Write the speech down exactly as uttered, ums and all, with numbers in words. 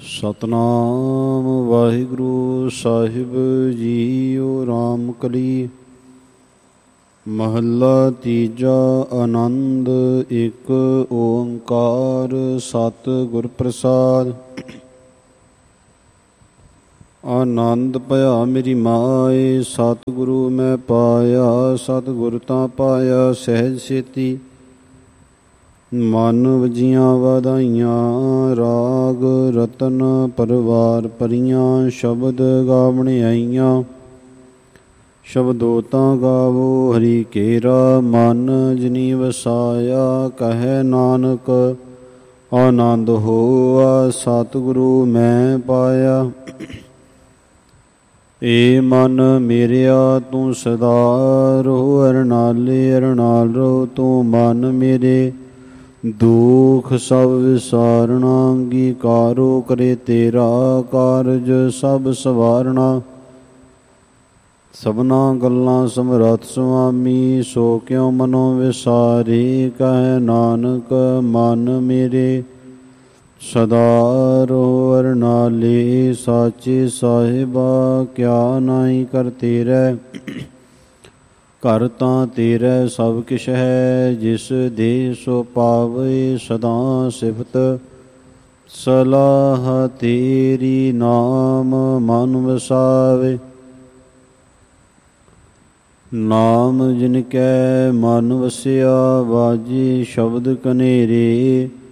ਸਤਨਾਮ ਵਾਹਿਗੁਰੂ ਸਾਹਿਬ JIO. Ram ਕਲੀ ਮਹੱਲਾ ਤੀਜਾ। ਆਨੰਦ ਇੱਕ ਓੰਕਾਰ ਸਤਿਗੁਰ ਪ੍ਰਸਾਦਿ। ਆਨੰਦ ਭਇਆ ਮੇਰੀ ਮਾਏ, ਸਤਿਗੁਰੂ ਮੈਂ ਪਾਇਆ। ਸਤਿਗੁਰ ਤਾਂ ਪਾਇਆ ਸਹਿਜ ਸੇਤੀ, ਮਨ ਵਜੀਆਂ ਵਧਾਈਆਂ। ਰਾਗ ਰਤਨ ਪਰਵਾਰ ਭਰੀਆਂ, ਸ਼ਬਦ ਗਾਵਣ ਆਈਆਂ। ਸ਼ਬਦੋ ਤਾਂ ਗਾਵੋ ਹਰੀ ਕੇਰਾ, ਮਨ ਜਿਨੀ ਵਸਾਇਆ। ਕਹੈ ਨਾਨਕ ਆਨੰਦ ਹੋਆ, ਸਤਿਗੁਰੂ ਮੈਂ ਪਾਇਆ। ਏ ਮਨ ਮੇਰਿਆ ਤੂੰ ਸਦਾ ਰਹੋ, ਅਰਨਾਲੇ ਅਰਨਾਲ ਰਹੋ। ਤੂੰ ਮਨ ਮੇਰੇ ਦੁਖ ਸਭ ਵਿਸਾਰਣਾ, ਅੰਗੀਕਾਰੋ ਕਰੇ ਤੇਰਾ ਕਾਰਜ ਸਭ ਸਵਾਰਣਾ। ਸਭਨਾ ਗੱਲਾਂ ਸਮਰੱਥ ਸੁਆਮੀ, ਸੋ ਕਿਉ ਮਨੋ ਵਿਸਾਰੇ। ਕਹੈ ਨਾਨਕ ਮਨ ਮੇਰੇ ਸਦਾ ਰਹੋ ਅਰਨਾਲੇ। ਸਾਚੇ ਸਾਹਿਬਾ ਕਿਆ ਨਾਹੀ ਕਰ ਤੇਰੇ, ਘਰ ਤਾਂ ਤੇਰੇ ਸਭ ਕਿਛ ਹੈ। ਜਿਸ ਦੇ ਸੋ ਪਾਵੇ ਸਦਾ ਸਿਫਤ ਸਲਾਹ ਤੇਰੀ, ਨਾਮ ਮਨ ਵਸਾਵੇ। ਨਾਮ ਜਿਨ ਕੈ ਮਨ ਵਸਿਆ, ਵਾਜੇ ਸ਼ਬਦ ਕਨੇਰੇ।